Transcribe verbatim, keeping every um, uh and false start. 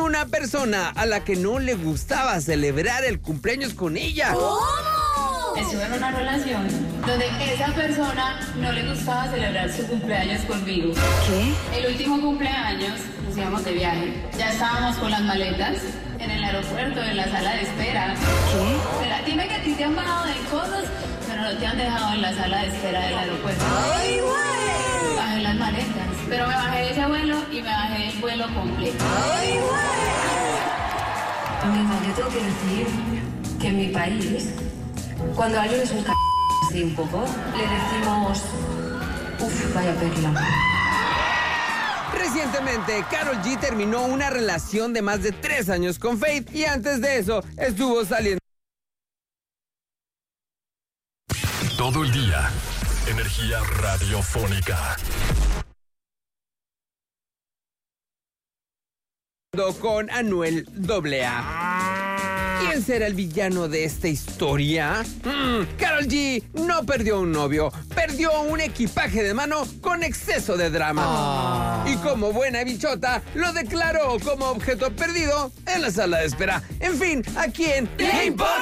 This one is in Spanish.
una persona a la que no le gustaba celebrar el cumpleaños con ella. ¿Cómo? Estuve en una relación donde esa persona no le gustaba celebrar su cumpleaños conmigo. ¿Qué? El último cumpleaños nos íbamos de viaje. Ya estábamos con las maletas en el aeropuerto, en la sala de espera. ¿Qué? Pero dime que a ti te han bajado de cosas, pero no te han dejado en la sala de espera del aeropuerto. ¡Ay, güey! Bajé las maletas, pero me bajé de ese vuelo y me bajé el vuelo completo. ¡Ay, güey! Amiga, yo tengo que decir que en mi país, cuando alguien es un c... así un poco, le decimos, uff, vaya perla. Recientemente, Karol G terminó una relación de más de tres años con Feid y antes de eso estuvo saliendo todo el día. Energía radiofónica. con Anuel doble A. ¿Quién será el villano de esta historia? Mm, Karol G no perdió un novio, perdió un equipaje de mano con exceso de drama. Y como buena bichota, lo declaró como objeto perdido en la sala de espera. En fin, ¿a quién le importa?